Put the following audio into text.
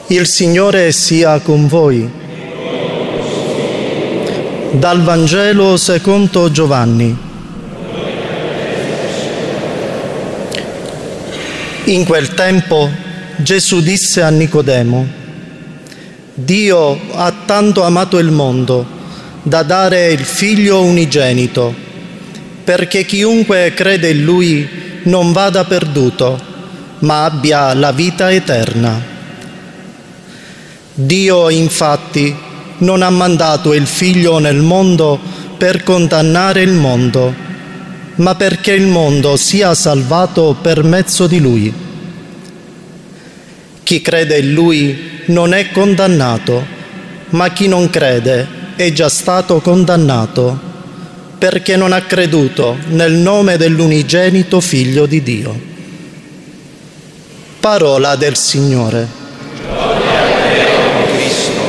Il Signore sia con voi. Dal Vangelo secondo Giovanni. In quel tempo Gesù disse a Nicodemo: Dio ha tanto amato il mondo da dare il Figlio unigenito, perché chiunque crede in Lui non vada perduto, ma abbia la vita eterna. Dio, infatti, non ha mandato il Figlio nel mondo per condannare il mondo, ma perché il mondo sia salvato per mezzo di Lui. Chi crede in Lui non è condannato, ma chi non crede è già stato condannato, perché non ha creduto nel nome dell'unigenito Figlio di Dio. Parola del Signore.